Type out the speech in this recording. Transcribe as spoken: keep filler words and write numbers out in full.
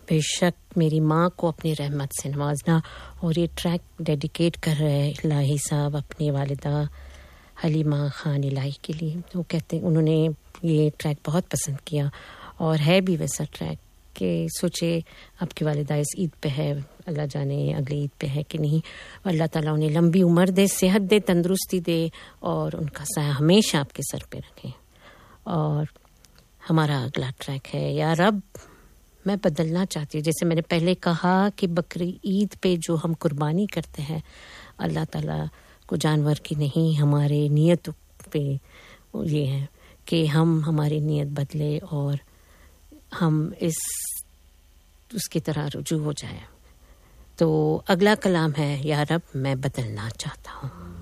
बेशक मेरी माँ को अपनी रहमत से नवाजना। और ये ट्रैक डेडिकेट कर रहे हैं इलाही साहब अपनी वालिदा हलीमा खान इलाही के लिए। वो कहते हैं उन्होंने ये ट्रैक बहुत पसंद किया और है भी वैसा ट्रैक कि सोचे आपकी वालिदा इस ईद पे है, अल्लाह जाने अगली ईद पे है कि नहीं। अल्लाह ताला उन्हें लंबी उम्र दे, सेहत दे, तंदुरुस्ती दे और उनका साया हमेशा आपके सर पे रखें। और हमारा अगला ट्रैक है या रब मैं बदलना चाहती हूँ। जैसे मैंने पहले कहा कि बकरी ईद पे जो हम कुर्बानी करते हैं अल्लाह ताला को जानवर की नहीं हमारे नियत पे ये है कि हम हमारी नियत बदले और हम इस उसकी तरह रुजू हो जाए। तो अगला कलाम है या रब मैं बदलना चाहता हूँ।